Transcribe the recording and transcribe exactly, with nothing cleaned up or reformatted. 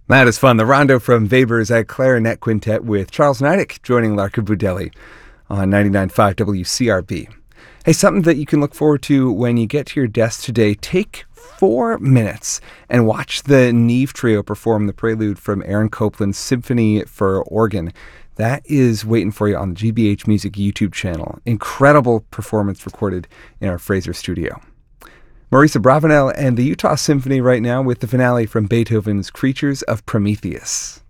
That is fun. The Rondo from Weber's at Clarinet Quintet with Charles Neidick joining Larka Budelli on ninety-nine point five W C R B. Hey, something that you can look forward to when you get to your desk today, take four minutes and watch the Neve Trio perform the prelude from Aaron Copland's Symphony for Organ. That is waiting for you on the G B H Music YouTube channel. Incredible performance recorded in our Fraser studio. Marisa Bravanel and the Utah Symphony right now with the finale from Beethoven's Creatures of Prometheus.